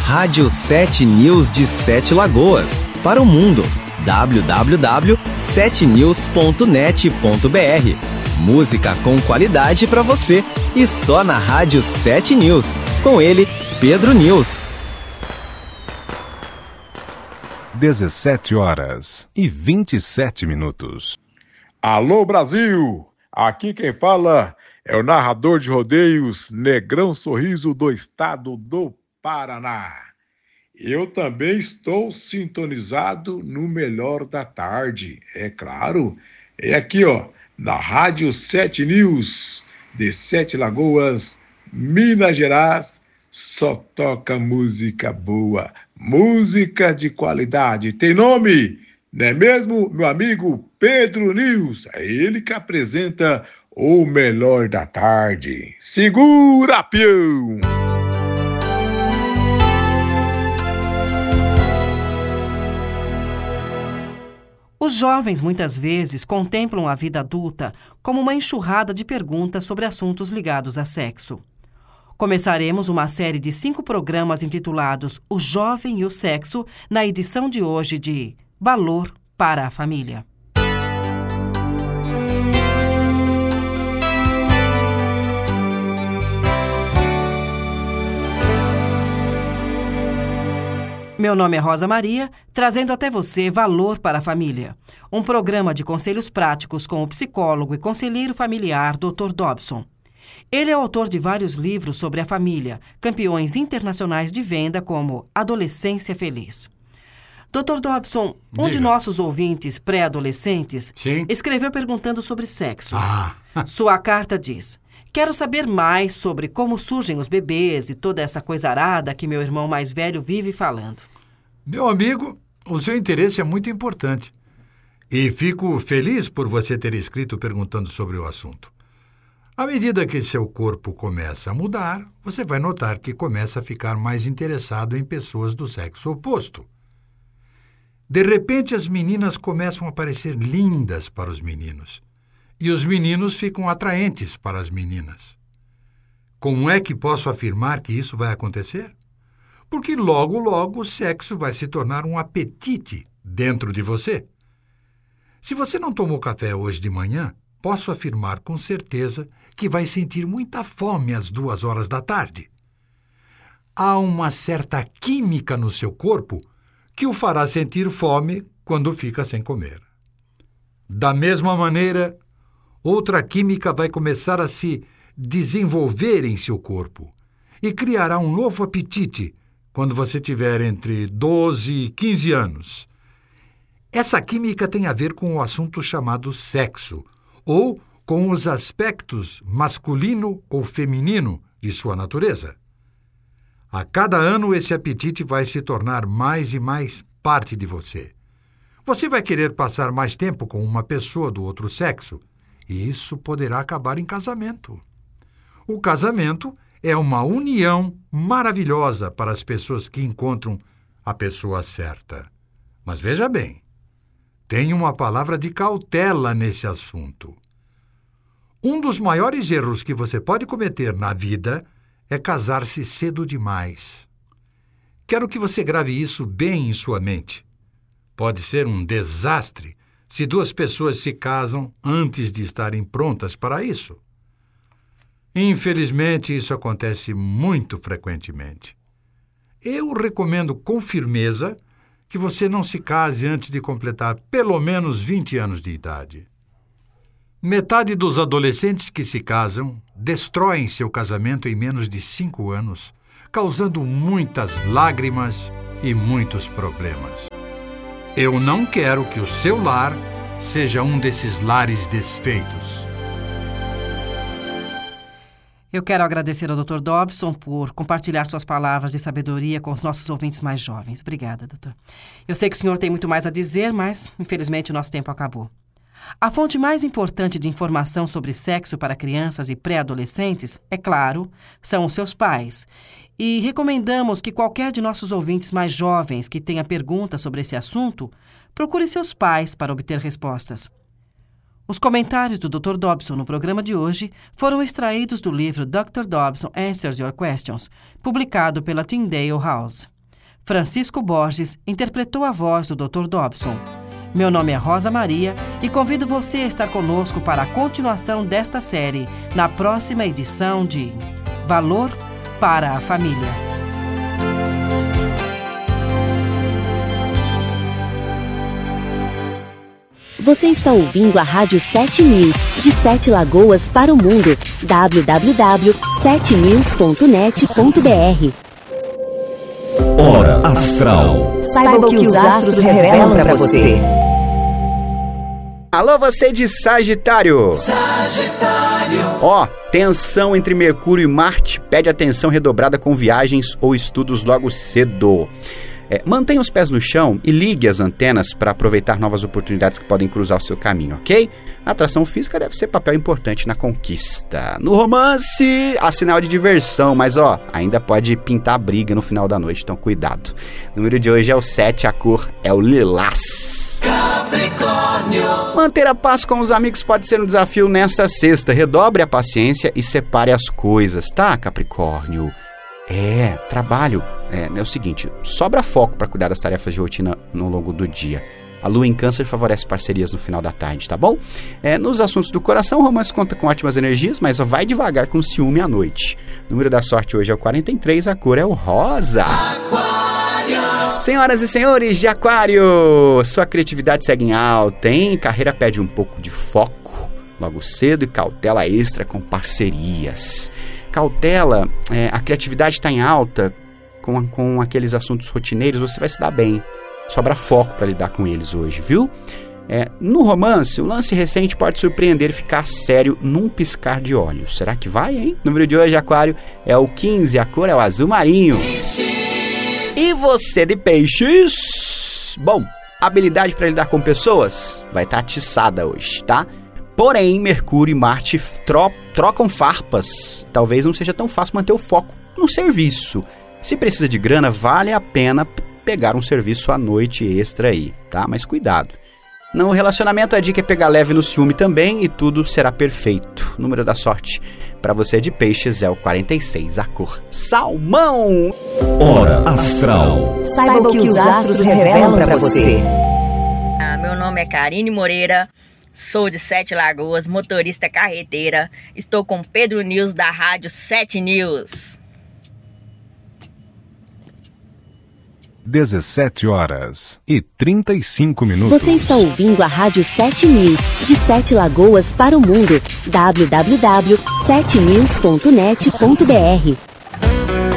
Rádio 7 News de Sete Lagoas, para o mundo. www.7news.net.br. Música com qualidade para você e só na Rádio 7 News. Com ele, Pedro News. 17h27. Alô, Brasil! Aqui quem fala é o narrador de rodeios Negrão Sorriso do estado do Paraná. Eu também estou sintonizado no melhor da tarde, é claro. É aqui, na Rádio 7 News de Sete Lagoas, Minas Gerais. Só toca música boa, música de qualidade. Tem nome, não é mesmo, meu amigo Pedro News? É ele que apresenta o melhor da tarde. Segura, peão! Os jovens, muitas vezes, contemplam a vida adulta como uma enxurrada de perguntas sobre assuntos ligados a sexo. Começaremos uma série de 5 programas intitulados O Jovem e o Sexo, na edição de hoje de Valor para a Família. Meu nome é Rosa Maria, trazendo até você Valor para a Família, um programa de conselhos práticos com o psicólogo e conselheiro familiar Dr. Dobson. Ele é autor de vários livros sobre a família, campeões internacionais de venda como Adolescência Feliz. Dr. Dobson, um de nossos ouvintes pré-adolescentes escreveu perguntando sobre sexo. Sua carta diz: quero saber mais sobre como surgem os bebês e toda essa coisarada que meu irmão mais velho vive falando. Meu amigo, o seu interesse é muito importante. E fico feliz por você ter escrito perguntando sobre o assunto. À medida que seu corpo começa a mudar, você vai notar que começa a ficar mais interessado em pessoas do sexo oposto. De repente, as meninas começam a parecer lindas para os meninos. E os meninos ficam atraentes para as meninas. Como é que posso afirmar que isso vai acontecer? Porque logo, logo o sexo vai se tornar um apetite dentro de você. Se você não tomou café hoje de manhã, posso afirmar com certeza que vai sentir muita fome às 2h da tarde. Há uma certa química no seu corpo que o fará sentir fome quando fica sem comer. Da mesma maneira, outra química vai começar a se desenvolver em seu corpo e criará um novo apetite quando você tiver entre 12 e 15 anos. Essa química tem a ver com o assunto chamado sexo, ou com os aspectos masculino ou feminino de sua natureza. A cada ano, esse apetite vai se tornar mais e mais parte de você. Você vai querer passar mais tempo com uma pessoa do outro sexo, e isso poderá acabar em casamento. O casamento é uma união maravilhosa para as pessoas que encontram a pessoa certa. Mas veja bem, tem uma palavra de cautela nesse assunto. Um dos maiores erros que você pode cometer na vida é casar-se cedo demais. Quero que você grave isso bem em sua mente. Pode ser um desastre se 2 pessoas se casam antes de estarem prontas para isso. Infelizmente, isso acontece muito frequentemente. Eu recomendo com firmeza que você não se case antes de completar pelo menos 20 anos de idade. Metade dos adolescentes que se casam destroem seu casamento em menos de 5 anos, causando muitas lágrimas e muitos problemas. Eu não quero que o seu lar seja um desses lares desfeitos. Eu quero agradecer ao Dr. Dobson por compartilhar suas palavras de sabedoria com os nossos ouvintes mais jovens. Obrigada, doutor. Eu sei que o senhor tem muito mais a dizer, mas, infelizmente, o nosso tempo acabou. A fonte mais importante de informação sobre sexo para crianças e pré-adolescentes, é claro, são os seus pais. E recomendamos que qualquer de nossos ouvintes mais jovens que tenha perguntas sobre esse assunto, procure seus pais para obter respostas. Os comentários do Dr. Dobson no programa de hoje foram extraídos do livro Dr. Dobson Answers Your Questions, publicado pela Tyndale House. Francisco Borges interpretou a voz do Dr. Dobson. Meu nome é Rosa Maria e convido você a estar conosco para a continuação desta série na próxima edição de Valor para a Família. Você está ouvindo a Rádio 7 News, de 7 Lagoas para o mundo. www.7news.net.br. Hora Astral. Saiba o que os astros revelam para você. Alô, você de Sagitário! Ó, tensão entre Mercúrio e Marte pede atenção redobrada com viagens ou estudos logo cedo. Mantenha os pés no chão e ligue as antenas para aproveitar novas oportunidades que podem cruzar o seu caminho, ok? A atração física deve ser papel importante na conquista. No romance, há sinal de diversão, mas ainda pode pintar briga no final da noite, então cuidado. O número de hoje é o 7, a cor é o lilás. Capricórnio. Manter a paz com os amigos pode ser um desafio nesta sexta. Redobre a paciência e separe as coisas, tá, Capricórnio? Trabalho. É o seguinte, sobra foco para cuidar das tarefas de rotina no longo do dia. A lua em Câncer favorece parcerias no final da tarde, tá bom? Nos assuntos do coração, o romance conta com ótimas energias, mas vai devagar com ciúme à noite. O número da sorte hoje é o 43, a cor é o rosa. Aquário. Senhoras e senhores de Aquário, sua criatividade segue em alta, hein? Carreira pede um pouco de foco logo cedo e cautela extra com parcerias. Cautela, a criatividade está em alta. Com aqueles assuntos rotineiros, você vai se dar bem. Sobra foco para lidar com eles hoje, viu? No romance, o lance recente pode surpreender e ficar sério num piscar de olhos. Será que vai, hein? O número de hoje, Aquário, é o 15, a cor é o azul marinho. E você de Peixes? Bom, habilidade para lidar com pessoas vai estar atiçada hoje, tá? Porém, Mercúrio e Marte trocam farpas. Talvez não seja tão fácil manter o foco no serviço. Se precisa de grana, vale a pena pegar um serviço à noite extra aí, tá? Mas cuidado. No relacionamento, a dica é pegar leve no ciúme também e tudo será perfeito. O número da sorte para você de Peixes é o 46, a cor salmão. Hora Astral. Saiba o que os astros revelam para você. Meu nome é Karine Moreira, sou de 7 Lagoas, motorista carreteira. Estou com Pedro News da Rádio 7 News. 17h35. Você está ouvindo a Rádio 7 News, de 7 Lagoas para o mundo. www.7news.net.br.